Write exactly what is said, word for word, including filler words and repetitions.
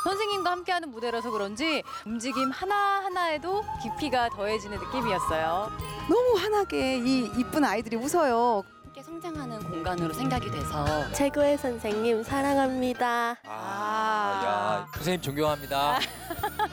선생님과 함께하는 무대라서 그런지 움직임 하나하나에도 깊이가 더해지는 느낌이었어요. 너무 환하게 이 이쁜 아이들이 웃어요. 함께 성장하는 공간으로 생각이 돼서 최고의 선생님 사랑합니다. 아, 야, 선생님 존경합니다.